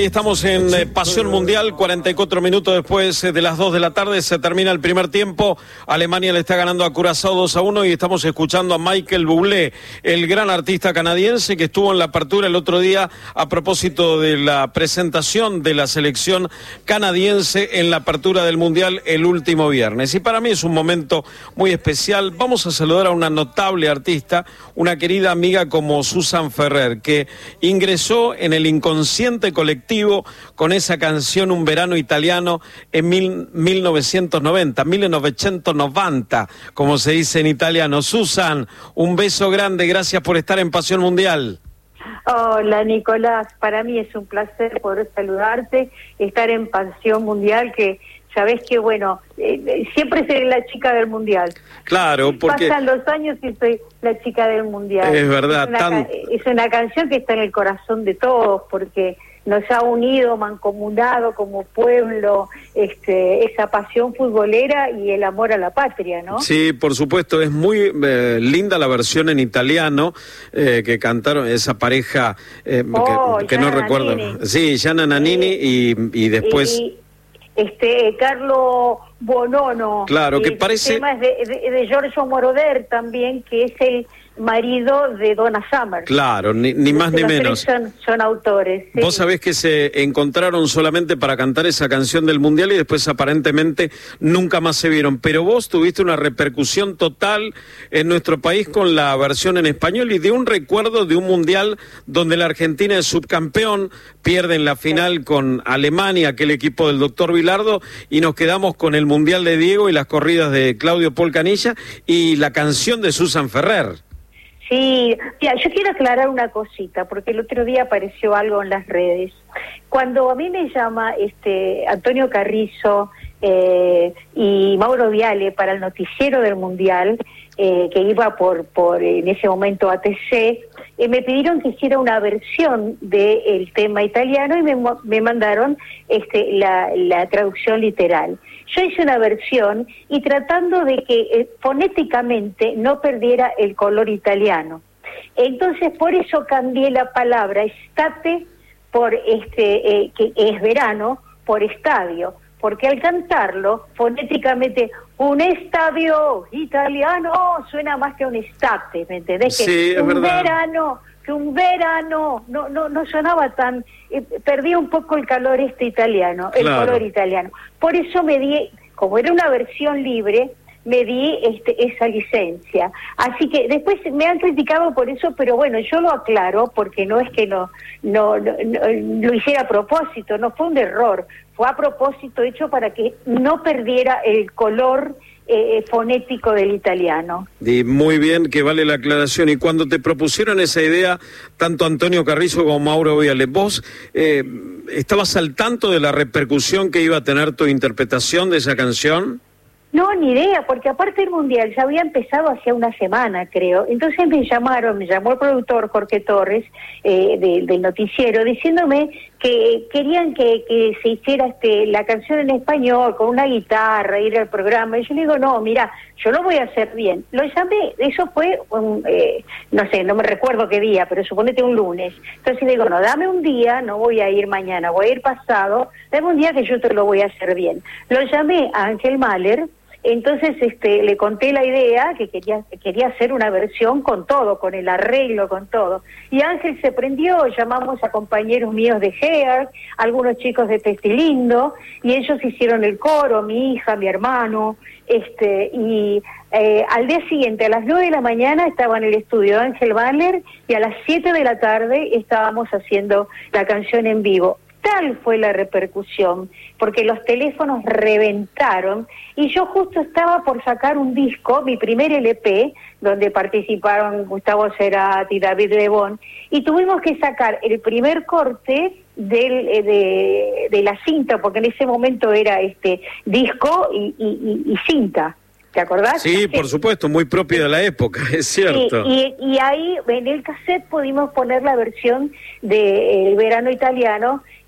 Estamos en Pasión Mundial, 44 minutos después de las 2 de la tarde, se termina el primer tiempo. Alemania le está ganando a Curazao 2-1 y estamos escuchando a Michael Bublé, el gran artista canadiense que estuvo en la apertura el otro día a propósito de la presentación de la selección canadiense en la apertura del Mundial el último viernes. Y para mí es un momento muy especial. Vamos a saludar a una notable artista, una querida amiga como Susan Ferrer, que ingresó en el inconsciente colectivo con esa canción Un verano italiano en 1990, como se dice en italiano. Susan, un beso grande, gracias por estar en Pasión Mundial. Hola Nicolás, para mí es un placer poder saludarte, estar en Pasión Mundial, que sabés que bueno, siempre seré la chica del Mundial. Claro, porque pasan los años y soy la chica del Mundial. Es verdad, es una canción que está en el corazón de todos, porque nos ha unido, mancomunado como pueblo, esa pasión futbolera y el amor a la patria, ¿no? Sí, por supuesto, es muy linda la versión en italiano que cantaron esa pareja que no recuerdo. Sí, Gianna Nannini y después Carlo Bonono. Claro, que parece... El tema es de Giorgio Moroder también, que es el marido de Donna Summer. Claro, ni más ni menos. Son autores. Sí. Vos sabés que se encontraron solamente para cantar esa canción del Mundial y después aparentemente nunca más se vieron. Pero vos tuviste una repercusión total en nuestro país con la versión en español y de un recuerdo de un Mundial donde la Argentina es subcampeón, pierde en la final con Alemania, aquel equipo del doctor Bilardo, y nos quedamos con el Mundial de Diego y las corridas de Claudio Paul Canilla y la canción de Susan Ferrer. Sí, mira, yo quiero aclarar una cosita, porque el otro día apareció algo en las redes. Cuando a mí me llama Antonio Carrizo y Mauro Viale para el noticiero del Mundial, que iba por en ese momento ATC, me pidieron que hiciera una versión del tema italiano y me mandaron la traducción literal. Yo hice una versión y tratando de que fonéticamente no perdiera el color italiano. Entonces por eso cambié la palabra estate por que es verano, por estadio, porque al cantarlo fonéticamente un estadio italiano suena más que un estate, ¿me entendés? Sí, que es verdad. Un verano no sonaba tan, perdía un poco el calor italiano, el color italiano. Por eso me di, como era una versión libre, me di esa licencia. Así que después me han criticado por eso, pero bueno, yo lo aclaro porque no es que no lo hiciera a propósito, no fue un error, fue a propósito hecho para que no perdiera el color fonético del italiano. Y muy bien, que vale la aclaración. Y cuando te propusieron esa idea, tanto Antonio Carrizo como Mauro Viale, ¿vos estabas al tanto de la repercusión que iba a tener tu interpretación de esa canción? No, ni idea, porque aparte el Mundial ya había empezado hacía una semana, creo. Entonces me llamó el productor Jorge Torres del noticiero diciéndome que querían que se hiciera la canción en español con una guitarra, ir al programa. Y yo le digo, no, mira, yo lo voy a hacer bien. Lo llamé, eso fue, no sé, no me recuerdo qué día, pero suponete un lunes. Entonces le digo, no, dame un día, no voy a ir mañana, voy a ir pasado, dame un día que yo te lo voy a hacer bien. Lo llamé a Ángel Mahler. Entonces le conté la idea que quería hacer una versión con todo, con el arreglo, con todo. Y Ángel se prendió, llamamos a compañeros míos de Hair, algunos chicos de Pestilindo, y ellos hicieron el coro, mi hija, mi hermano, y al día siguiente, a las 9 de la mañana, estaba en el estudio de Ángel Mahler, y a las 7 de la tarde estábamos haciendo la canción en vivo. Tal fue la repercusión, porque los teléfonos reventaron y yo justo estaba por sacar un disco, mi primer LP, donde participaron Gustavo Cerati, David Lebón, y tuvimos que sacar el primer corte de la cinta, porque en ese momento era disco y cinta. ¿Te acordás? Sí, por supuesto, muy propio de la época, es cierto. Y ahí en el cassette pudimos poner la versión del verano italiano,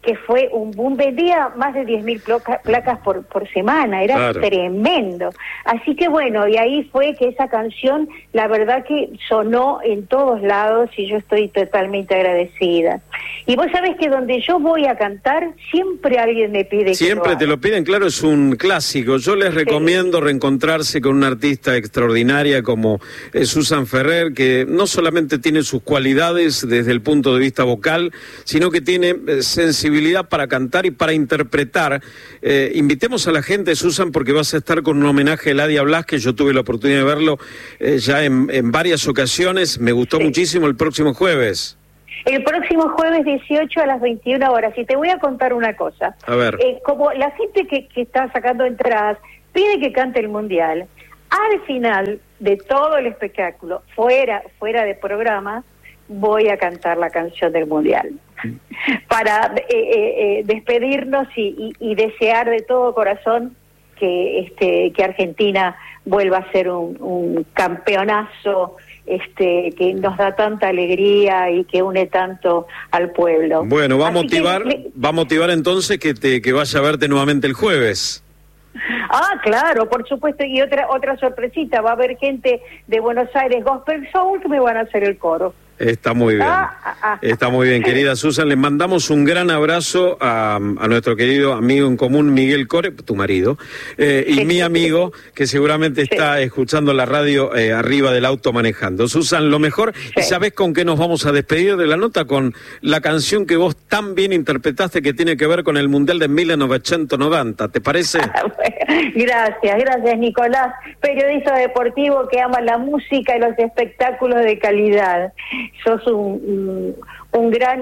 que fue un boom, vendía más de 10.000 placas por semana, era claro, tremendo. Así que bueno, y ahí fue que esa canción, la verdad que sonó en todos lados y yo estoy totalmente agradecida. Y vos sabés que donde yo voy a cantar, siempre alguien me pide siempre que te lo piden, claro, es un clásico. Yo les recomiendo reencontrarse con una artista extraordinaria como Susan Ferrer, que no solamente tiene sus cualidades desde el punto de vista vocal, sino que tiene sensibilidad para cantar y para interpretar. Invitemos a la gente, Susan, porque vas a estar con un homenaje a Eladia Blas, que yo tuve la oportunidad de verlo ya en varias ocasiones. Me gustó muchísimo. El próximo jueves. El próximo jueves 18 a las 21 horas. Y te voy a contar una cosa. A ver. Como la gente que está sacando entradas pide que cante el Mundial, al final de todo el espectáculo, fuera de programa, voy a cantar la canción del Mundial. Para despedirnos y desear de todo corazón que Argentina vuelva a ser un campeonazo que nos da tanta alegría y que une tanto al pueblo. Bueno, va a motivar entonces que vaya a verte nuevamente el jueves. Ah, claro, por supuesto, y otra sorpresita, va a haber gente de Buenos Aires Gospel Soul que me van a hacer el coro. Está muy bien, está muy bien, querida Susan. Le mandamos un gran abrazo a nuestro querido amigo en común, Miguel Core, tu marido, y mi amigo, que seguramente está escuchando la radio arriba del auto manejando. Susan, lo mejor, ¿y sabés con qué nos vamos a despedir de la nota? Con la canción que vos tan bien interpretaste, que tiene que ver con el Mundial de 1990, ¿te parece? Gracias, Nicolás, periodista deportivo que ama la música y los espectáculos de calidad. Sos un gran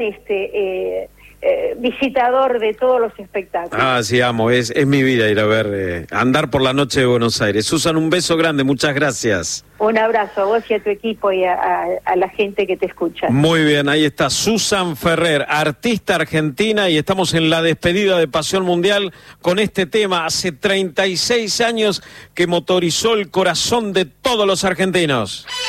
visitador de todos los espectáculos. Ah, sí, amo, es mi vida ir a ver, andar por la noche de Buenos Aires. Susan, un beso grande, muchas gracias. Un abrazo a vos y a tu equipo y a la gente que te escucha. Muy bien, ahí está Susan Ferrer, artista argentina, y estamos en la despedida de Pasión Mundial con este tema. Hace 36 años que motorizó el corazón de todos los argentinos.